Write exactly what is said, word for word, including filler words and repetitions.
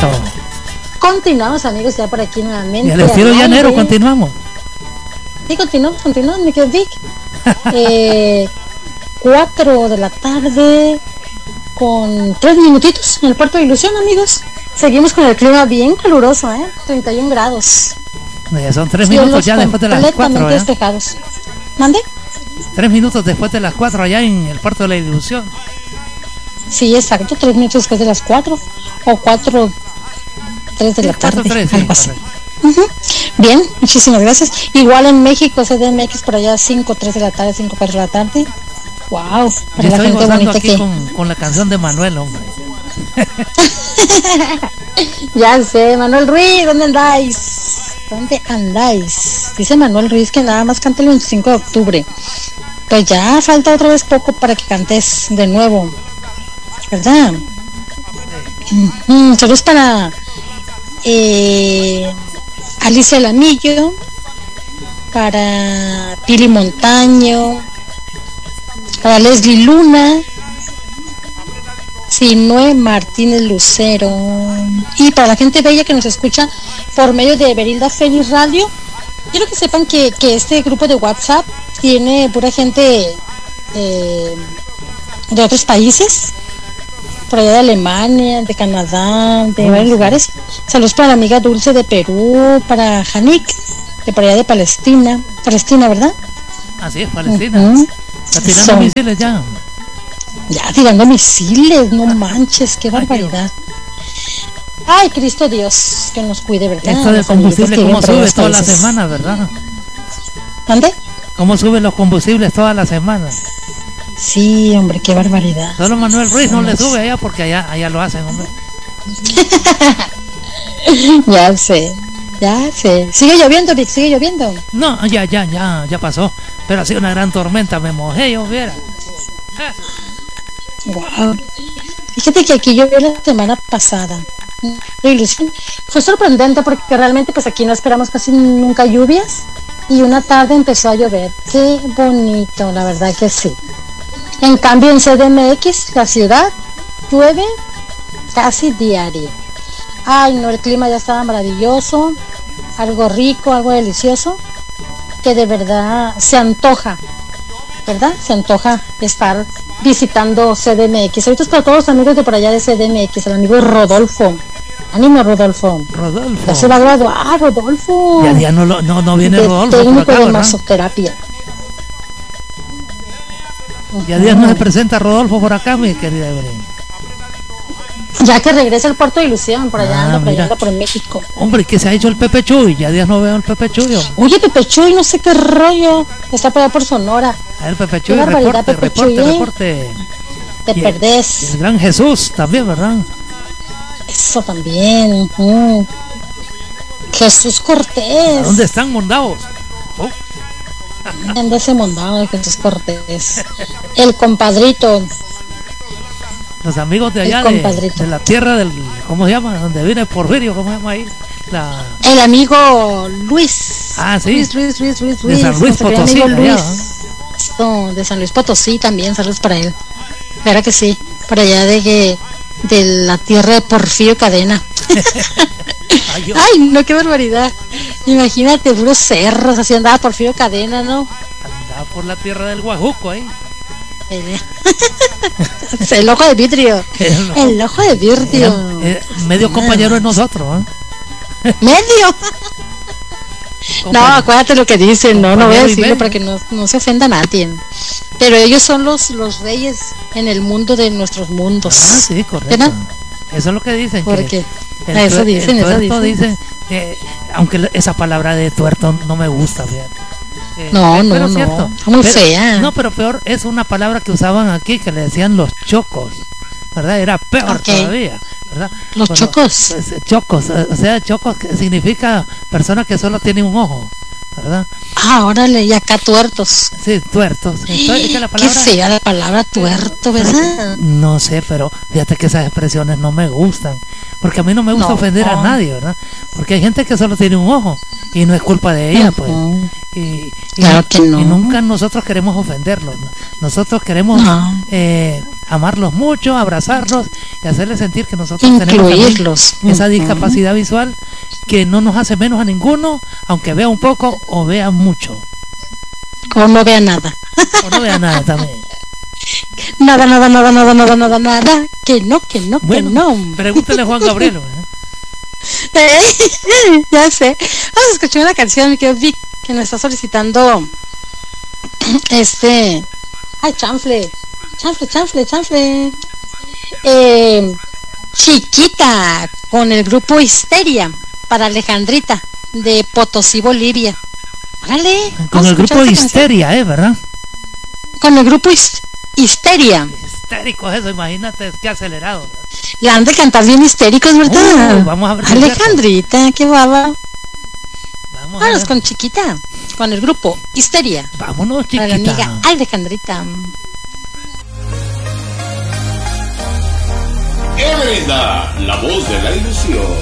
Eso. Continuamos, amigos, ya por aquí nuevamente. Y al estilo llanero, continuamos. Sí, continuamos, continuamos, mi querido Vic. eh, cuatro de la tarde con tres minutitos en el puerto de Ilusión, amigos. Seguimos con el clima bien caluroso, ¿eh? treinta y un grados. Ya son tres Cielos minutos ya después de las cuatro. Completamente despejados. ¿Mande? Tres minutos después de las cuatro allá en el puerto de la Ilusión. Sí, exacto, tres minutos después de las cuatro. O cuatro, tres de sí, la tarde. Cuatro, tres, algo sí, así. Uh-huh. Bien, muchísimas gracias. Igual en México, C D M X por allá cinco, tres de la tarde, cinco, cuatro de la tarde. Wow, para la gente bonita aquí que... con, con la canción de Manuel, hombre. Ya sé, Manuel Ruiz, ¿dónde andáis? ¿Dónde andáis? Dice Manuel Ruiz que nada más cante el veinticinco de octubre. Pues ya falta otra vez poco para que cantes de nuevo, ¿verdad? Uh-huh. Solo es para eh, Alicia Lamillo, para Pili Montaño, para Leslie Luna, Sinue Martínez Lucero, y para la gente bella que nos escucha por medio de Berilda Feliz Radio. Quiero que sepan que, que este grupo de WhatsApp tiene pura gente eh, de otros países, por allá de Alemania, de Canadá, de oh, varios sí. lugares. Saludos para la amiga Dulce de Perú, para Janik, de por allá de Palestina, Palestina, ¿verdad? Así es, Palestina. Uh-huh. Está tirando Son... misiles ya. Ya tirando misiles, no manches, qué barbaridad. Ay, Cristo Dios, que nos cuide, ¿verdad? Esto del combustible, ¿cómo sube todas las semanas, verdad? ¿Dónde? ¿Cómo suben los combustibles todas las semanas? Sí, hombre, qué barbaridad. Solo Manuel Ruiz no le sube allá porque allá, allá lo hacen, hombre. Ya sé, ya sé. ¿Sigue lloviendo, Vic? ¿Sigue lloviendo? No, ya, ya, ya, ya pasó. Pero ha sido una gran tormenta, me mojé, yo viera. Wow. Fíjate que aquí llovió la semana pasada. La ilusión fue sorprendente porque realmente pues aquí no esperamos casi nunca lluvias y una tarde empezó a llover. Qué bonito, la verdad que sí. En cambio en C D M X, la ciudad, llueve casi diario. Ay no, el clima ya estaba maravilloso, algo rico, algo delicioso, que de verdad se antoja, ¿verdad? Se antoja estar visitando C D M X. Ahorita es para todos los amigos de por allá de C D M X, el amigo Rodolfo. Ánimo, Rodolfo. Rodolfo. Ya se va a graduar, Rodolfo. Ya, ya no, no, no viene de Rodolfo. Técnico por acá, de masoterapia. Ya días no se presenta Rodolfo por acá, mi querida Evelyn. Ya que regresa al puerto de Ilusión, por allá ah, anda, por allá anda por México. Hombre, ¿qué se ha hecho el Pepe Chuy? Ya días no veo el Pepe Chuy. Hombre. Oye, Pepe Chuy, no sé qué rollo. Está por allá por Sonora. A ver, Pepe Chuy, reporte, Pepe reporte, Chuy, reporte. Te y perdés. El, el gran Jesús también, ¿verdad? Eso también. Uh-huh. Jesús Cortés. ¿A dónde están mondados? Oh. ¿Dónde ese mondado de Jesús Cortés? El compadrito. Los amigos de allá de, de la tierra del, ¿cómo se llama? Donde viene Porfirio, ¿cómo se llama ahí? La... El amigo Luis. Ah, sí. Luis, Luis, Luis, Luis, Luis. De San Luis Potosí. Allá, no, de San Luis Potosí también, saludos para él. Verá que sí, para allá de que de la tierra de Porfirio Cadena. Ay, Ay, no, qué barbaridad. Imagínate, puros cerros, así andaba Porfirio Cadena, ¿no? Andaba por la tierra del Guajuco ahí. El, el ojo de vidrio. El ojo, el ojo de vidrio. Era, era medio compañero de nosotros, ¿eh? ¿Medio? No, acuérdate lo que dicen, no, no voy a decirlo para que no, no se ofenda a nadie. Pero ellos son los, los reyes en el mundo de nuestros mundos. Ah, sí, correcto. ¿Verdad? Eso es lo que dicen. Porque el, eso el, dicen, el eso dicen. Dice, eh, aunque esa palabra de tuerto no me gusta, fíjate. Eh, no, no, no, cierto, muy pero, fea. No, pero peor es una palabra que usaban aquí que le decían los chocos, ¿verdad? Era peor okay. todavía, ¿verdad? Los Cuando, chocos. Pues, chocos, o sea, chocos que significa persona que solo tiene un ojo, ¿verdad? Ah, órale, y acá tuertos. Sí, tuertos. Entonces, ¿Qué, la palabra, qué fea la palabra tuerto, ¿verdad? No sé, pero fíjate que esas expresiones no me gustan. Porque a mí no me gusta no, ofender no. a nadie, ¿verdad? Porque hay gente que solo tiene un ojo y no es culpa de ella, pues. Uh-huh. Y, y, claro que no. Y nunca nosotros queremos ofenderlos, ¿no? Nosotros queremos no. eh, amarlos mucho, abrazarlos y hacerles sentir que nosotros incluirlos. tenemos esa discapacidad uh-huh. visual que no nos hace menos a ninguno, aunque vea un poco o vea mucho. O no vea nada. O no vea nada también. Nada, nada, nada, nada, nada, nada, nada. Que no, que no, bueno, que no. Pregúntale a Juan Gabriel. ¿eh? Ya sé. Vamos a escuchar una canción que vi que nos está solicitando este. Ay, chanfle. Chanfle, chanfle, chanfle. Eh, Chiquita, con el grupo Histeria, para Alejandrita, de Potosí, Bolivia. Órale. Con el grupo Histeria, ¿eh? ¿Verdad? Con el grupo Hist- Histeria. Histérico eso, imagínate, es que acelerado, ¿verdad? La han de cantar bien histéricos, ¿verdad? Uh, vamos a ver. Alejandrita, qué baba. Vamos Vámonos con Chiquita, con el grupo Histeria. Vámonos, Chiquita. Para la amiga Alejandrita. Evelyn, la voz de la ilusión.